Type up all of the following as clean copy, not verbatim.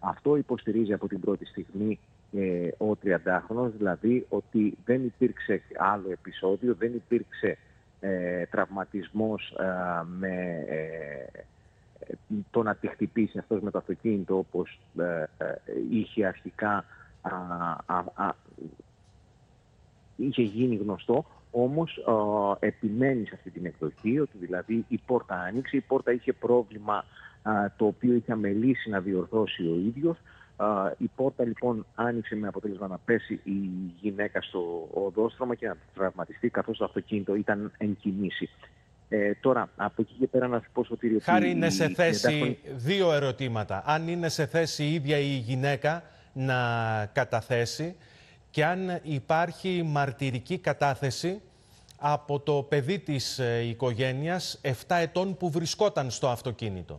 Αυτό υποστηρίζει από την πρώτη στιγμή ο 30χρονος, δηλαδή ότι δεν υπήρξε άλλο επεισόδιο, δεν υπήρξε τραυματισμός με το να τη χτυπήσει αυτός με το αυτοκίνητο όπως είχε αρχικά είχε γίνει γνωστό. Όμως επιμένει σε αυτή την εκδοχή, ότι δηλαδή η πόρτα άνοιξε, η πόρτα είχε πρόβλημα το οποίο είχε αμελήσει να διορθώσει ο ίδιος. Η πόρτα λοιπόν άνοιξε με αποτέλεσμα να πέσει η γυναίκα στο οδόστρωμα και να τραυματιστεί, καθώς το αυτοκίνητο ήταν εν κινήσει. Τώρα, από εκεί και πέρα να σου πω, Σωτήρη, ότι... Χάρη, είναι σε θέση δύο ερωτήματα. Αν είναι σε θέση η ίδια η γυναίκα να καταθέσει και αν υπάρχει μαρτυρική κατάθεση από το παιδί της οικογένειας 7 ετών που βρισκόταν στο αυτοκίνητο.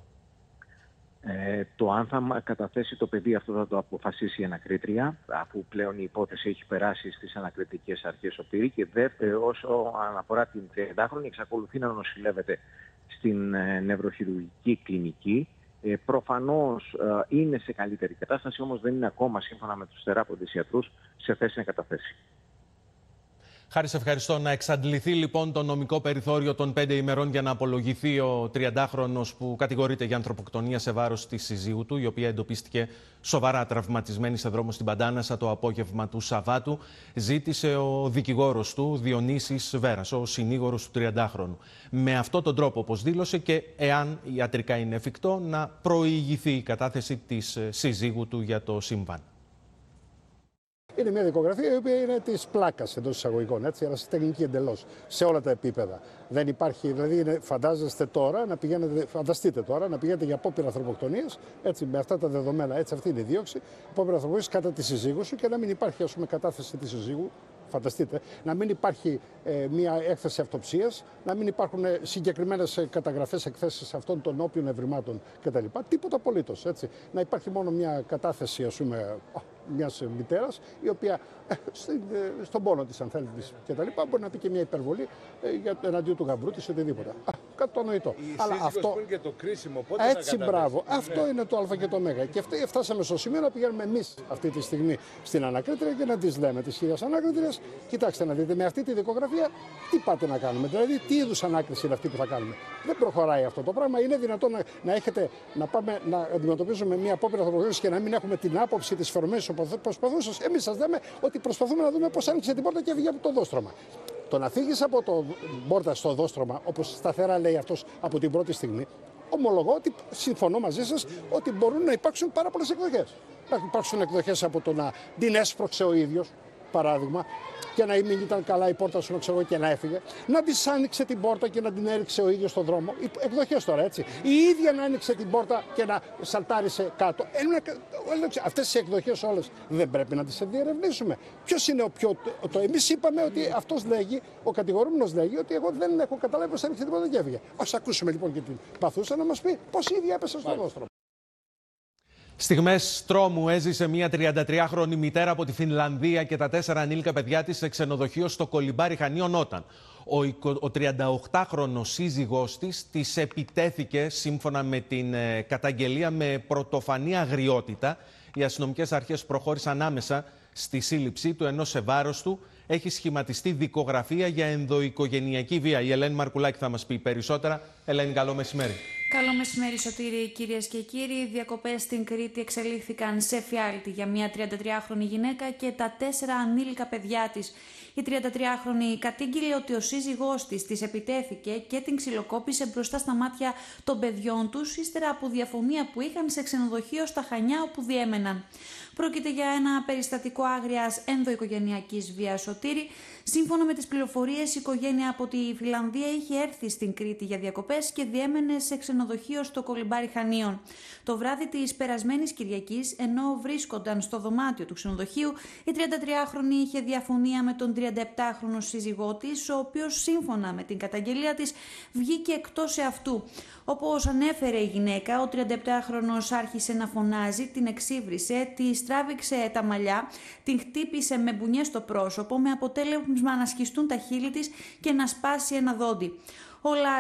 Το αν θα καταθέσει το παιδί, αυτό θα το αποφασίσει η ανακρίτρια, αφού πλέον η υπόθεση έχει περάσει στις ανακριτικές αρχές, Σωτήρη. Και δεύτερο, όσο αναφορά την 30χρονη, εξακολουθεί να νοσηλεύεται στην νευροχειρουργική κλινική. Προφανώς είναι σε καλύτερη κατάσταση, όμως δεν είναι ακόμα, σύμφωνα με τους θεράποντες ιατρούς, σε θέση να καταθέσει. Χάρη, σε ευχαριστώ. Να εξαντληθεί λοιπόν το νομικό περιθώριο των 5 ημερών για να απολογηθεί ο 30χρονος που κατηγορείται για ανθρωποκτονία σε βάρος της συζύγου του, η οποία εντοπίστηκε σοβαρά τραυματισμένη σε δρόμο στην Παντάνασα το απόγευμα του Σαββάτου. Ζήτησε ο δικηγόρος του, Διονύσης Βέρας, ο συνήγορος του 30χρονου. Με αυτόν τον τρόπο, όπως δήλωσε, και εάν ιατρικά είναι εφικτό, να προηγηθεί η κατάθεση της συζύγου του για το συμβάν. Είναι μια δικογραφία η οποία είναι της πλάκας εντός εισαγωγικών, έτσι, αλλά τεχνική εντελώς, σε όλα τα επίπεδα. Δεν υπάρχει, δηλαδή, φαντάζεστε τώρα να πηγαίνετε, φανταστείτε τώρα να πηγαίνετε για απόπειρα ανθρωποκτονίας, έτσι, με αυτά τα δεδομένα, έτσι, αυτή είναι η δίωξη, απόπειρα ανθρωποκτονίας κατά τη συζύγου σου και να μην υπάρχει, ας πούμε, κατάθεση της συζύγου. Φανταστείτε, να μην υπάρχει μια έκθεση αυτοψίας, να μην υπάρχουν συγκεκριμένες καταγραφές, εκθέσεις αυτών των όποιων ευρημάτων κτλ. Τίποτα απολύτως, έτσι. Να υπάρχει μόνο μια κατάθεση, ας πούμε, μιας μητέρας, η οποία στον πόνο της, αν θέλετε, κτλ. Μπορεί να πει και μια υπερβολή εναντίον του γαμπρού της, οτιδήποτε. Κατανοητό. Αλλά αυτό είναι και το κρίσιμο. Πότε έτσι, μπράβο. Αυτό είναι το Α και το Μ. Και φτάσαμε στο σημείο να πηγαίνουμε εμείς αυτή τη στιγμή στην ανακρίτρια και να τις λέμε της κυρίας ανάκριτριας, κοιτάξτε να δείτε, με αυτή τη δικογραφία τι πάτε να κάνουμε. Δηλαδή, τι είδους ανάκριση είναι αυτή που θα κάνουμε. Δεν προχωράει αυτό το πράγμα. Είναι δυνατόν να πάμε να αντιμετωπίζουμε μια απόπειρα ανθρωποκτονίας και να μην έχουμε την άποψη της φερμένης προσπαθούσας. Εμείς σας λέμε ότι προσπαθούμε να δούμε πώς άνοιξε την πόρτα και έφυγε από το οδόστρωμα. Το να φύγεις από το πόρτα στο οδόστρωμα, όπως σταθερά λέει αυτός από την πρώτη στιγμή, ομολογώ ότι συμφωνώ μαζί σας ότι μπορούν να υπάρξουν πάρα πολλές εκδοχές. Να υπάρξουν εκδοχές από το να την έσπρωξε ο ίδιος, παράδειγμα, και να μην ήταν καλά η πόρτα σου, ξέρω, και να έφυγε. Να της άνοιξε την πόρτα και να την έριξε ο ίδιος στον δρόμο. Εκδοχές τώρα, έτσι. Η ίδια να άνοιξε την πόρτα και να σαλτάρισε κάτω. Αυτές τις εκδοχές όλες δεν πρέπει να τις διερευνήσουμε. Ποιος είναι εμείς είπαμε ότι αυτός λέγει, ο κατηγορούμενος λέγει, ότι εγώ δεν έχω καταλάβει πώς άνοιξε την πόρτα και έφυγε. Ας ακούσουμε λοιπόν και την παθούσα να μας πει πώς η ίδια έπεσε στον δόστρωμα. Στιγμές τρόμου έζησε μια 33χρονη μητέρα από τη Φινλανδία και τα 4 ανήλικα παιδιά της σε ξενοδοχείο στο Κολυμπάρι Χανίων όταν ο 38χρονος σύζυγός της επιτέθηκε, σύμφωνα με την καταγγελία, με πρωτοφανή αγριότητα. Οι αστυνομικές αρχές προχώρησαν άμεσα στη σύλληψή του, ενώ σε βάρος του έχει σχηματιστεί δικογραφία για ενδοοικογενειακή βία. Η Ελένη Μαρκουλάκη θα μας πει περισσότερα. Ελένη, καλό μεσημέρι. Καλό μεσημέρι, Σωτήρη, κυρίες και κύριοι. Οι διακοπές στην Κρήτη εξελίχθηκαν σε φιάλτη για μια 33χρονη γυναίκα και τα 4 ανήλικα παιδιά της. Η 33χρονη κατήγγειλε ότι ο σύζυγός της επιτέθηκε και την ξυλοκόπησε μπροστά στα μάτια των παιδιών τους, ύστερα από διαφωνία που είχαν σε ξενοδοχείο στα Χανιά όπου διέμεναν. Πρόκειται για ένα περιστατικό άγριας ενδοοικογενειακής βίας, Σωτήρη. Σύμφωνα με τις πληροφορίες, η οικογένεια από τη Φινλανδία είχε έρθει στην Κρήτη για διακοπές και διέμενε σε ξενοδοχείο στο Κολυμπάρι Χανίων. Το βράδυ της περασμένης Κυριακής, ενώ βρίσκονταν στο δωμάτιο του ξενοδοχείου, η 33χρονη είχε διαφωνία με τον 37χρονο σύζυγό της, ο οποίος, σύμφωνα με την καταγγελία της, βγήκε εκτός εαυτού. Όπως ανέφερε η γυναίκα, ο 37χρονος άρχισε να φωνάζει, την εξύβρισε, τη τράβηξε τα μαλλιά, την χτύπησε με μπουνιές στο πρόσωπο, με αποτέλεσμα να σκιστούν τα χείλη της και να σπάσει ένα δόντι. Όλα